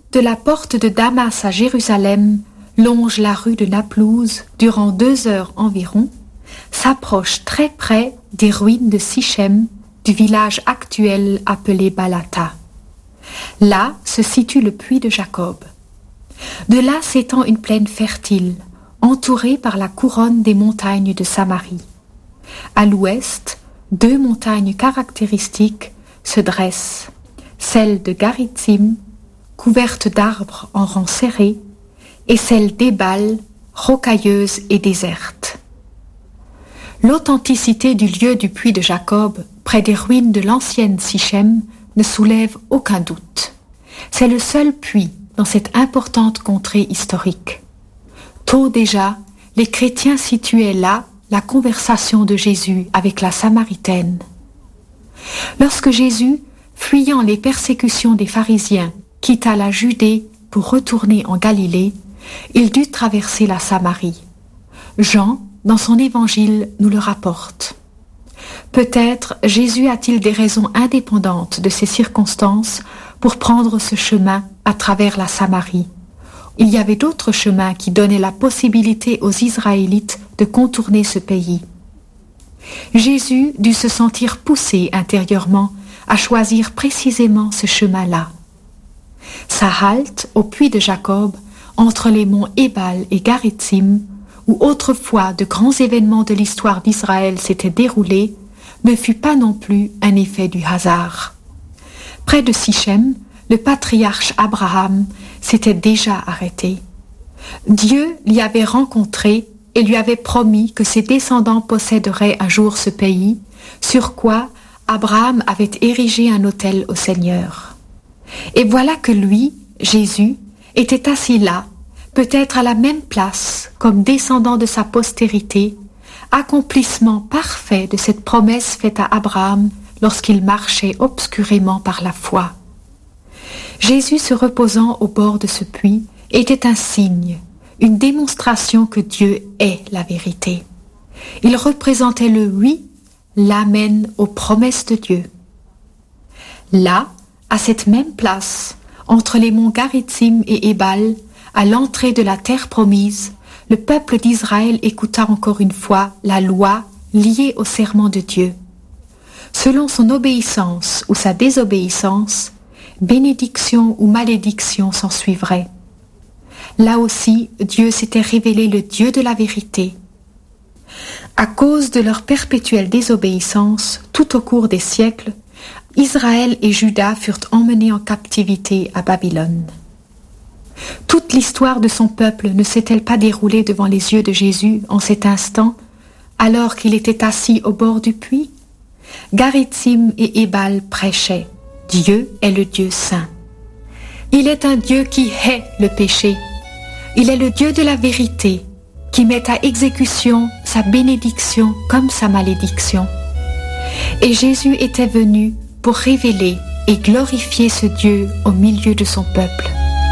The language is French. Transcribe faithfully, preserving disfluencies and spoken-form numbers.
de la porte de Damas à Jérusalem, longe la rue de Naplouse durant deux heures environ, s'approche très près des ruines de Sichem, du village actuel appelé Balata. Là se situe le puits de Jacob. De là s'étend une plaine fertile, entourée par la couronne des montagnes de Samarie. À l'ouest, deux montagnes caractéristiques se dressent, celle de Garitzim, couverte d'arbres en rang serré, et celle d'Ébal, rocailleuse et déserte. L'authenticité du lieu du puits de Jacob, près des ruines de l'ancienne Sichem, ne soulève aucun doute. C'est le seul puits dans cette importante contrée historique. Tôt déjà, les chrétiens situaient là la conversation de Jésus avec la Samaritaine. Lorsque Jésus, fuyant les persécutions des pharisiens, quitta la Judée pour retourner en Galilée, il dut traverser la Samarie. Jean, dans son évangile, nous le rapporte. Peut-être Jésus a-t-il des raisons indépendantes de ces circonstances pour prendre ce chemin à travers la Samarie. Il y avait d'autres chemins qui donnaient la possibilité aux Israélites de contourner ce pays. Jésus dut se sentir poussé intérieurement à choisir précisément ce chemin-là. Sa halte au puits de Jacob, entre les monts Ébal et Garitzim, où autrefois de grands événements de l'histoire d'Israël s'étaient déroulés, ne fut pas non plus un effet du hasard. Près de Sichem, le patriarche Abraham s'était déjà arrêté. Dieu l'y avait rencontré et lui avait promis que ses descendants posséderaient un jour ce pays, sur quoi Abraham avait érigé un autel au Seigneur. Et voilà que lui, Jésus, était assis là, peut-être à la même place, comme descendant de sa postérité, accomplissement parfait de cette promesse faite à Abraham lorsqu'il marchait obscurément par la foi. Jésus se reposant au bord de ce puits était un signe, une démonstration que Dieu est la vérité. Il représentait le oui, l'amen aux promesses de Dieu. Là, à cette même place, entre les monts Garitzim et Ébal, à l'entrée de la terre promise, le peuple d'Israël écouta encore une fois la loi liée au serment de Dieu. Selon son obéissance ou sa désobéissance, bénédiction ou malédiction s'en suivrait. Là aussi, Dieu s'était révélé le Dieu de la vérité. À cause de leur perpétuelle désobéissance, tout au cours des siècles, Israël et Juda furent emmenés en captivité à Babylone. Toute l'histoire de son peuple ne s'est-elle pas déroulée devant les yeux de Jésus en cet instant, alors qu'il était assis au bord du puits? Garitzim et Ébal prêchaient. Dieu est le Dieu saint. Il est un Dieu qui hait le péché. Il est le Dieu de la vérité, qui met à exécution sa bénédiction comme sa malédiction. Et Jésus était venu pour révéler et glorifier ce Dieu au milieu de son peuple.